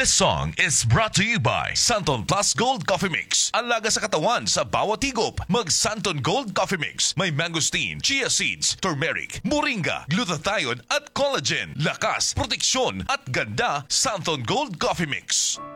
This song is brought to you by Santon Plus Gold Coffee Mix. Alaga sa katawan sa bawat higop. Mag Santon Gold Coffee Mix. May mangosteen, chia seeds, turmeric, moringa, glutathione at collagen. Lakas, proteksyon at ganda. Santon Gold Coffee Mix.